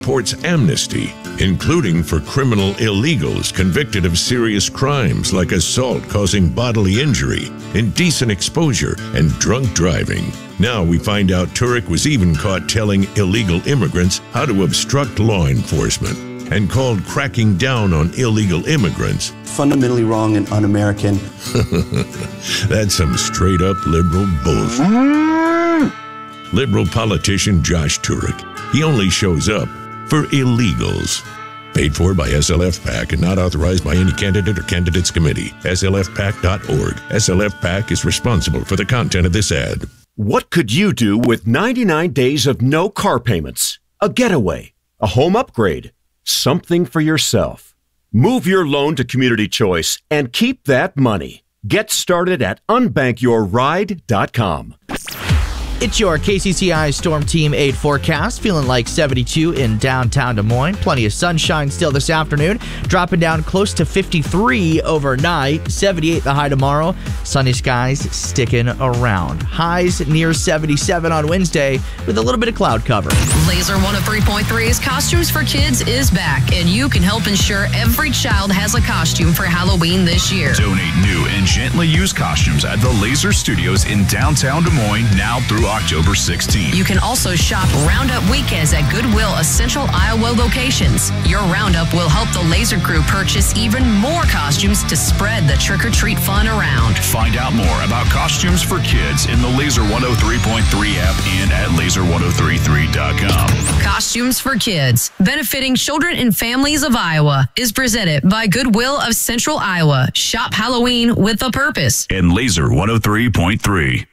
supports amnesty, including for criminal illegals convicted of serious crimes like assault causing bodily injury, indecent exposure, and drunk driving. Now we find out Turek was even caught telling illegal immigrants how to obstruct law enforcement and called cracking down on illegal immigrants fundamentally wrong and un-American. That's some straight-up liberal bullshit. Liberal politician Josh Turek. He only shows up for illegals. Paid for by SLF PAC and not authorized by any candidate or candidates committee. SLFPAC.org. SLF PAC is responsible for the content of this ad. What could you do with 99 days of no car payments? A getaway, a home upgrade, something for yourself. Move your loan to Community Choice and keep that money. Get started at unbankyourride.com. It's your KCCI Storm Team 8 forecast. Feeling like 72 in downtown Des Moines. Plenty of sunshine still this afternoon. Dropping down close to 53 overnight. 78 the high tomorrow. Sunny skies sticking around. Highs near 77 on Wednesday with a little bit of cloud cover. Laser 103.3's Costumes for Kids is back, and you can help ensure every child has a costume for Halloween this year. Donate new and gently used costumes at the Laser Studios in downtown Des Moines now through October 16th. You can also shop Roundup weekends at Goodwill Essential Iowa locations. Your Roundup will help the Laser crew purchase even more costumes to spread the trick-or-treat fun around. Find out more about Costumes for Kids in the Laser 103.3 app and at laser1033.com. Costumes for Kids, benefiting children and families of Iowa, is presented by Goodwill of Central Iowa. Shop Halloween with a purpose. And Laser 103.3.